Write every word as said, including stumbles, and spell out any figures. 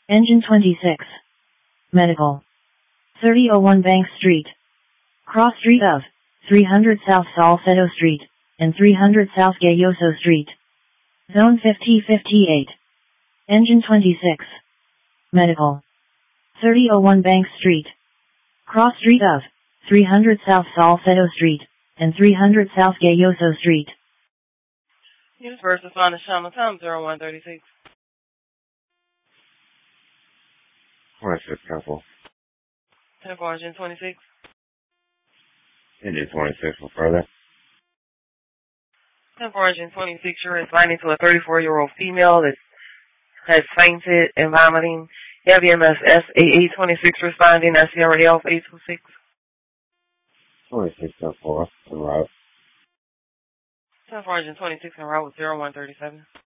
Engine twenty-six. Medical. thirty oh one Bank Street. Cross street of three hundred South Salcedo Street and three hundred South Gayoso Street. Zone fifty fifty-eight. Engine twenty-six. Medical. thirty oh one Bank Street. Cross street of three hundred South Salcedo Street and three hundred South Gayoso Street. Unit first responder Shama Tom zero one thirty-six. twenty-six, couple. ten four, engine twenty-six. Engine twenty-six for further. ten four, engine twenty-six, you're responding to a thirty-four-year-old female that has fainted and vomiting. You have E M S S A A twenty-six responding at Sierra Alpha eight two six. twenty-six, ten four, en route. ten four, engine twenty-six, en route with zero one thirty-seven.